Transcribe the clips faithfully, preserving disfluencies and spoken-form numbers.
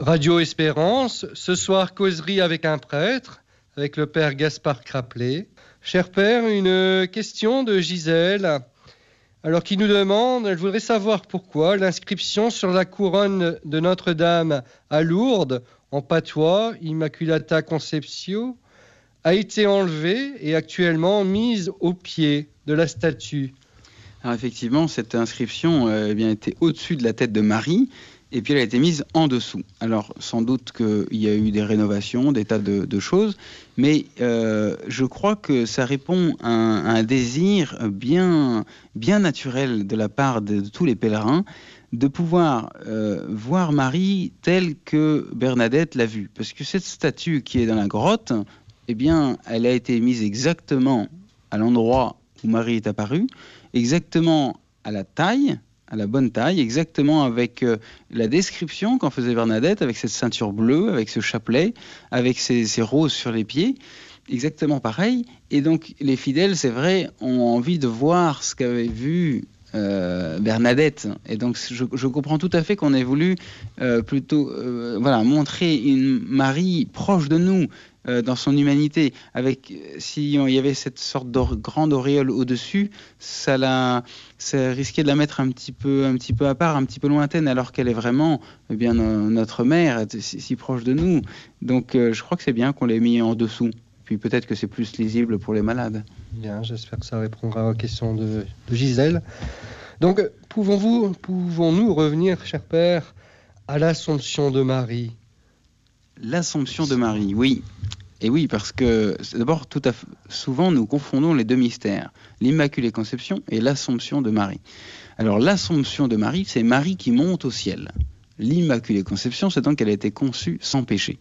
Radio Espérance, ce soir causerie avec un prêtre, avec le père Gaspard Craplet. Cher père, une question de Gisèle, alors qui nous demande, elle voudrait savoir pourquoi l'inscription sur la couronne de Notre-Dame à Lourdes, en patois, Immaculata Conceptio, a été enlevée et actuellement mise au pied de la statue. Alors effectivement, cette inscription euh, eh bien, était au-dessus de la tête de Marie, et puis elle a été mise en dessous. Alors sans doute qu'il y a eu des rénovations, des tas de, de choses, mais euh, je crois que ça répond à un, à un désir bien, bien naturel de la part de, de tous les pèlerins, de pouvoir euh, voir Marie telle que Bernadette l'a vue. Parce que cette statue qui est dans la grotte, eh bien, elle a été mise exactement à l'endroit où Marie est apparue, exactement à la taille, à la bonne taille, exactement avec euh, la description qu'en faisait Bernadette, avec cette ceinture bleue, avec ce chapelet, avec ces, ces roses sur les pieds, exactement pareil. Et donc, les fidèles, c'est vrai, ont envie de voir ce qu'avait vu euh, Bernadette. Et donc, je, je comprends tout à fait qu'on ait voulu euh, plutôt euh, voilà, montrer une Marie proche de nous, Euh, dans son humanité, avec si il y avait cette sorte de grande auréole au-dessus, ça, la, ça risquait de la mettre un petit peu, un petit peu à part, un petit peu lointaine, alors qu'elle est vraiment, eh bien, no, notre mère, si, si proche de nous. Donc, euh, je crois que c'est bien qu'on l'ait mis en dessous. Puis peut-être que c'est plus lisible pour les malades. Bien, j'espère que ça répondra aux questions de, de Gisèle. Donc, pouvons-vous, pouvons-nous revenir, cher père, à l'Assomption de Marie? L'Assomption de Marie, oui. Et oui, parce que d'abord, tout à fait, souvent, nous confondons les deux mystères, l'Immaculée Conception et l'Assomption de Marie. Alors, l'Assomption de Marie, c'est Marie qui monte au ciel. L'Immaculée Conception, c'est donc qu'elle a été conçue sans péché.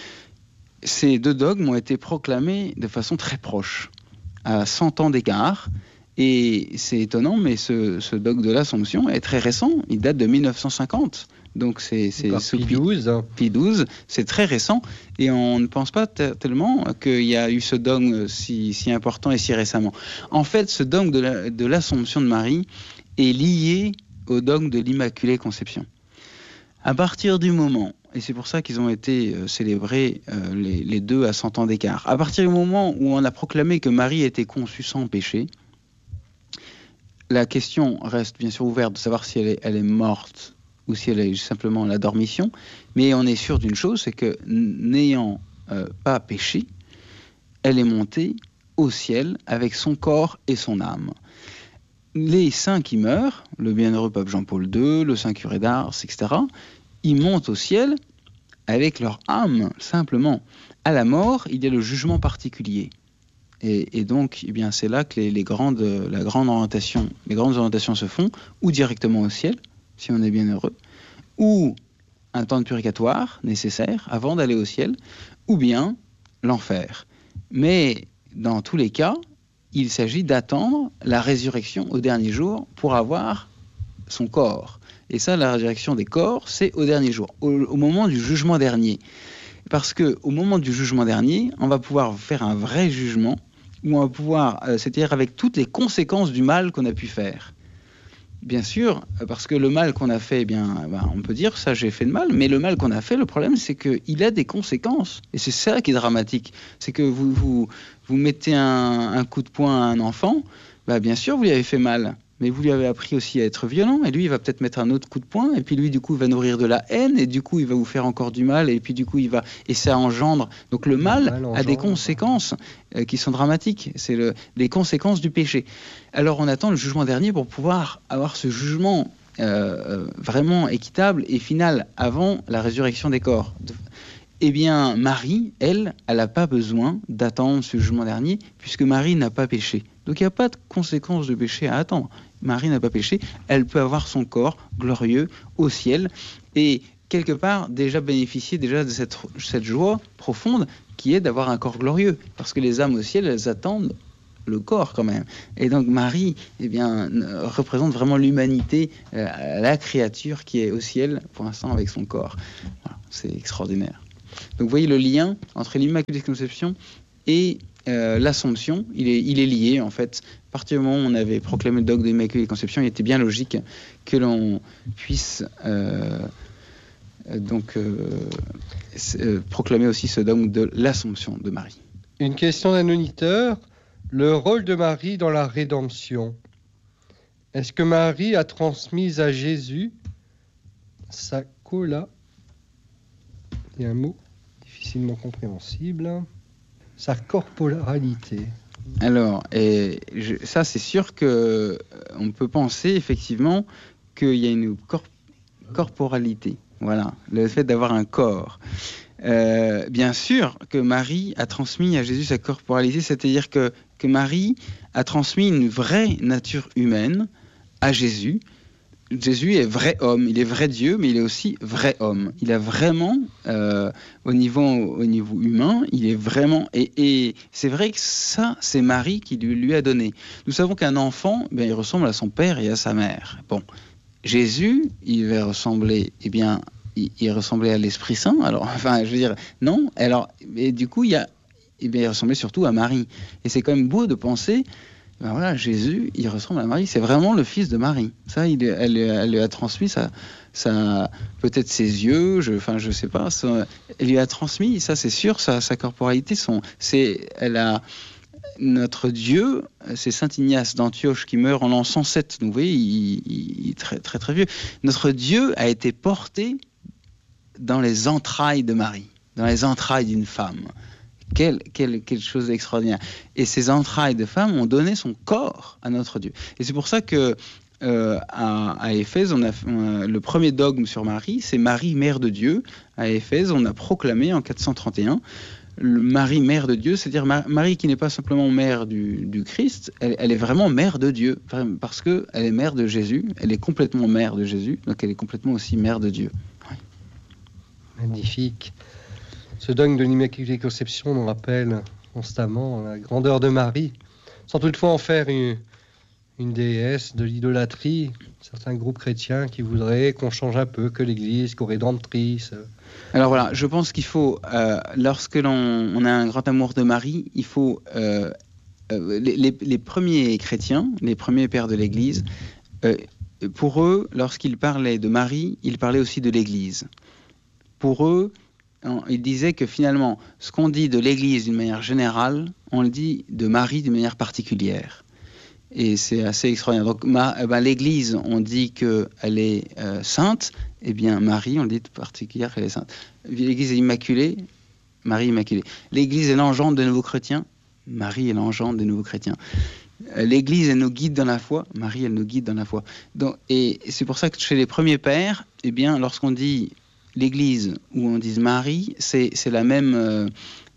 Ces deux dogmes ont été proclamés de façon très proche, à cent ans d'écart. Et c'est étonnant, mais ce, ce dogme de l'Assomption est très récent, il date de mille neuf cent cinquante. Donc c'est, c'est sous Pie douze. Pie douze, c'est très récent, et on ne pense pas t- tellement qu'il y a eu ce dogme si, si important et si récemment. En fait, ce dogme de, la, de l'Assomption de Marie est lié au dogme de l'Immaculée Conception. À partir du moment, et c'est pour ça qu'ils ont été euh, célébrés euh, les, les deux à cent ans d'écart, à partir du moment où on a proclamé que Marie était conçue sans péché, la question reste bien sûr ouverte de savoir si elle est, elle est morte ou si elle est simplement la dormition, mais on est sûr d'une chose, c'est que n'ayant euh, pas péché, elle est montée au ciel avec son corps et son âme. Les saints qui meurent, le bienheureux pape Jean-Paul deux, le saint curé d'Ars, et cetera, ils montent au ciel avec leur âme, simplement. À la mort, il y a le jugement particulier. Et, et donc, eh bien, c'est là que les, les grandes, la grande orientation, les grandes orientations se font, ou directement au ciel, si on est bien heureux, ou un temps de purgatoire nécessaire avant d'aller au ciel, ou bien l'enfer. Mais dans tous les cas, il s'agit d'attendre la résurrection au dernier jour pour avoir son corps. Et ça, la résurrection des corps, c'est au dernier jour, au, au moment du jugement dernier. Parce qu'au moment du jugement dernier, on va pouvoir faire un vrai jugement, où on va pouvoir, euh, c'est-à-dire avec toutes les conséquences du mal qu'on a pu faire. Bien sûr, parce que le mal qu'on a fait, eh bien, ben, on peut dire ça, j'ai fait de mal, mais le mal qu'on a fait, le problème, c'est qu'il a des conséquences. Et c'est ça qui est dramatique. C'est que vous, vous, vous mettez un, un coup de poing à un enfant, ben, bien sûr, vous lui avez fait mal. Mais vous lui avez appris aussi à être violent, et lui, il va peut-être mettre un autre coup de poing, et puis lui, du coup, il va nourrir de la haine, et du coup, il va vous faire encore du mal, et puis du coup, il va... Et ça engendre... Donc le mal, le mal engendre, a des conséquences euh, qui sont dramatiques. C'est le... les conséquences du péché. Alors on attend le jugement dernier pour pouvoir avoir ce jugement euh, vraiment équitable et final avant la résurrection des corps. Eh bien, Marie, elle, elle n'a pas besoin d'attendre ce jugement dernier, puisque Marie n'a pas péché. Donc il n'y a pas de conséquences de péché à attendre. Marie n'a pas péché, elle peut avoir son corps glorieux au ciel et quelque part déjà bénéficier déjà de cette, cette joie profonde qui est d'avoir un corps glorieux. Parce que les âmes au ciel, elles attendent le corps quand même. Et donc Marie, eh bien, représente vraiment l'humanité, euh, la créature qui est au ciel pour l'instant avec son corps. Voilà, c'est extraordinaire. Donc vous voyez le lien entre l'Immaculée Conception et euh, l'Assomption, il est, il est lié en fait. À partir du moment où on avait proclamé le dogme de l'Immaculée Conception, il était bien logique que l'on puisse euh, donc euh, euh, proclamer aussi ce dogme de l'Assomption de Marie. Une question d'un auditeur. Le rôle de Marie dans la rédemption. Est-ce que Marie a transmis à Jésus sa cola, il y a un mot difficilement compréhensible, sa corporalité? Alors, et je, ça c'est sûr que on peut penser effectivement qu'il y a une cor- corporalité. Voilà, le fait d'avoir un corps. Euh, bien sûr que Marie a transmis à Jésus sa corporalité, c'est-à-dire que, que Marie a transmis une vraie nature humaine à Jésus. Jésus est vrai homme, il est vrai Dieu, mais il est aussi vrai homme. Il a vraiment, euh, au, niveau, au niveau humain, il est vraiment... Et, et c'est vrai que ça, c'est Marie qui lui, lui a donné. Nous savons qu'un enfant, bien, il ressemble à son père et à sa mère. Bon, Jésus, il va ressembler, eh bien, il, il ressemblait à l'Esprit Saint. Alors, enfin, je veux dire, non. Alors, et du coup, il, y a, eh bien, il ressemblait surtout à Marie. Et c'est quand même beau de penser... Ben voilà, Jésus, il ressemble à Marie, c'est vraiment le fils de Marie. Ça, il, elle, elle lui a transmis ça, ça, peut-être ses yeux, je, enfin, je sais pas. Ça, elle lui a transmis, ça, c'est sûr, sa, sa corporalité. Son, c'est, elle a notre Dieu, c'est Saint Ignace d'Antioche qui meurt en l'an cent sept. Vous voyez, il, il, il est très, très, très vieux. Notre Dieu a été porté dans les entrailles de Marie, dans les entrailles d'une femme. Quelle, quelle, quelque chose d'extraordinaire. Et ces entrailles de femme ont donné son corps à notre Dieu. Et c'est pour ça que euh, à, à Éphèse, on a, on a, le premier dogme sur Marie, c'est Marie, mère de Dieu. À Éphèse, on a proclamé en quatre cent trente et un le Marie, mère de Dieu, c'est-à-dire Mar- Marie qui n'est pas simplement mère du, du Christ, elle, elle est vraiment mère de Dieu, parce qu'elle est mère de Jésus, elle est complètement mère de Jésus, donc elle est complètement aussi mère de Dieu. Ouais. Magnifique. Ce dogme de l'Immaculée Conception nous rappelle constamment la grandeur de Marie, sans toutefois en faire une, une déesse de l'idolâtrie. Certains groupes chrétiens qui voudraient qu'on change un peu, que l'Église, qu'on rédemptrice. Alors voilà, je pense qu'il faut, euh, lorsque l'on on a un grand amour de Marie, il faut... Euh, euh, les, les, les premiers chrétiens, les premiers pères de l'Église, euh, pour eux, lorsqu'ils parlaient de Marie, ils parlaient aussi de l'Église. Pour eux, il disait que finalement, ce qu'on dit de l'Église d'une manière générale, on le dit de Marie d'une manière particulière. Et c'est assez extraordinaire. Donc, ma, eh ben, l'Église, on dit qu'elle est euh, sainte, et bien Marie, on dit de particulière qu'elle est sainte. L'Église est immaculée, Marie immaculée. L'Église est l'engendre de nouveaux chrétiens, Marie est l'engendre des nouveaux chrétiens. L'Église, elle nous guide dans la foi, Marie, elle nous guide dans la foi. Donc, et c'est pour ça que chez les premiers pères, eh bien, lorsqu'on dit l'Église ou on dit Marie, c'est, c'est la même, euh,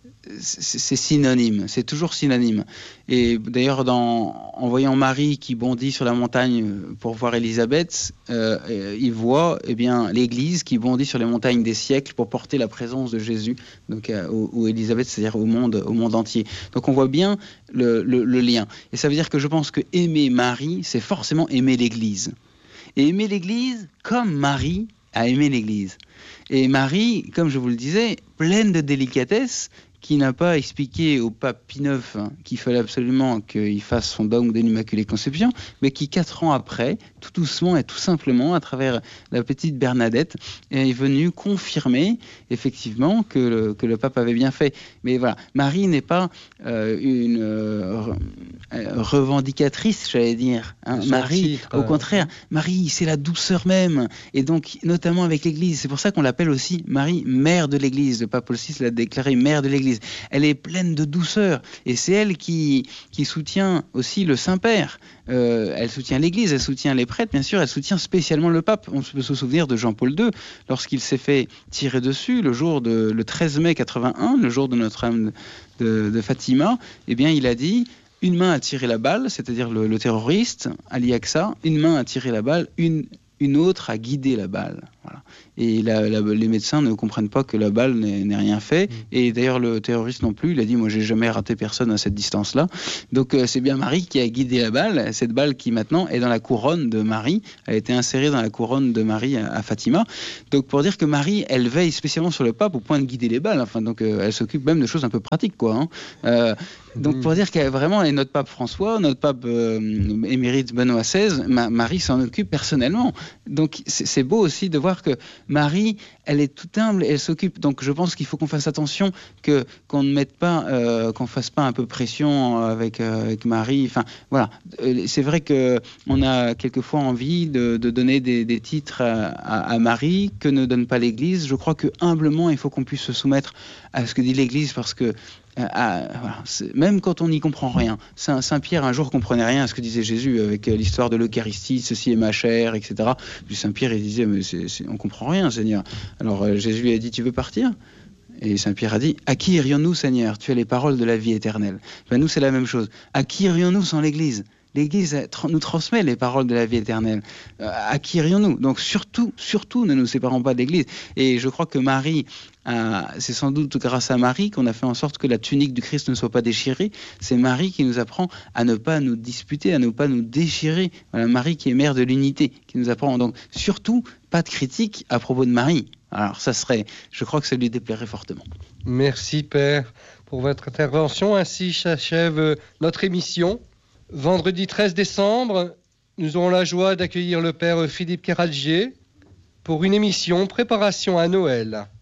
c'est, c'est synonyme, c'est toujours synonyme. Et d'ailleurs, dans, en voyant Marie qui bondit sur la montagne pour voir Élisabeth, euh, il voit eh bien, l'Église qui bondit sur les montagnes des siècles pour porter la présence de Jésus, donc euh, au, au Élisabeth, c'est-à-dire au monde, au monde entier. Donc on voit bien le, le, le lien. Et ça veut dire que je pense que aimer Marie, c'est forcément aimer l'Église. Et aimer l'Église comme Marie a aimé l'Église. Et Marie, comme je vous le disais, pleine de délicatesse, qui n'a pas expliqué au pape Pie neuf hein, qu'il fallait absolument qu'il fasse son dogme de l'Immaculée Conception, mais qui, quatre ans après, tout doucement et tout simplement, à travers la petite Bernadette, est venu confirmer effectivement que le, que le pape avait bien fait. Mais voilà, Marie n'est pas euh, une euh, revendicatrice, j'allais dire. Hein. Marie, titre, au contraire, Marie, c'est la douceur même, et donc notamment avec l'Église. C'est pour ça qu'on l'appelle aussi Marie, mère de l'Église. Le pape Paul six l'a déclaré mère de l'Église. Elle est pleine de douceur et c'est elle qui, qui soutient aussi le Saint-Père. Euh, elle soutient l'Église, elle soutient les prêtres, bien sûr, elle soutient spécialement le pape. On peut se souvenir de Jean-Paul deux, lorsqu'il s'est fait tirer dessus le jour de le treize mai quatre-vingt-un, le jour de Notre-Dame de, de Fatima. Eh bien, il a dit une main a tiré la balle, c'est-à-dire le, le terroriste Ali Aqsa, une main a tiré la balle, une une autre a guidé la balle. Voilà. Et la, la, les médecins ne comprennent pas que la balle n'ait, n'ait rien fait. Mmh. Et d'ailleurs, le terroriste non plus, il a dit, moi, j'ai jamais raté personne à cette distance-là. Donc, euh, c'est bien Marie qui a guidé la balle. Cette balle qui, maintenant, est dans la couronne de Marie, a été insérée dans la couronne de Marie à, à Fatima. Donc, pour dire que Marie, elle veille spécialement sur le pape au point de guider les balles. Enfin, donc, euh, elle s'occupe même de choses un peu pratiques, quoi. Hein. Euh, donc, pour dire qu'elle vraiment, et notre pape François, notre pape euh, émérite Benoît seize, Ma, Marie s'en occupe personnellement. Donc, c'est, c'est beau aussi de voir savoir que Marie, elle est toute humble, elle s'occupe. Donc je pense qu'il faut qu'on fasse attention, que qu'on ne mette pas, euh, qu'on fasse pas un peu pression avec euh, avec Marie. Enfin voilà, c'est vrai que on a quelquefois envie de, de donner des, des titres à, à, à Marie que ne donne pas l'Église. Je crois que humblement, il faut qu'on puisse se soumettre à ce que dit l'Église, parce que À, voilà, même quand on n'y comprend rien. Saint, Saint Pierre un jour comprenait rien à ce que disait Jésus avec l'histoire de l'Eucharistie, ceci est ma chair, et cetera. Puis Saint Pierre il disait mais c'est, c'est, on comprend rien, Seigneur. Alors euh, Jésus lui a dit tu veux partir ? Et Saint Pierre a dit à qui irions-nous, Seigneur ? Tu as les paroles de la vie éternelle. Ben, nous c'est la même chose. À qui irions-nous sans l'Église ? L'Église nous transmet les paroles de la vie éternelle. Euh, à qui irions-nous ? Donc surtout, surtout, ne nous séparons pas de l'Église. Et je crois que Marie, euh, c'est sans doute grâce à Marie qu'on a fait en sorte que la tunique du Christ ne soit pas déchirée. C'est Marie qui nous apprend à ne pas nous disputer, à ne pas nous déchirer. Voilà, Marie qui est mère de l'unité, qui nous apprend. Donc surtout, pas de critique à propos de Marie. Alors ça serait, je crois que ça lui déplairait fortement. Merci Père pour votre intervention. Ainsi s'achève notre émission. Vendredi treize décembre, nous aurons la joie d'accueillir le Père Philippe Kéralgier pour une émission Préparation à Noël.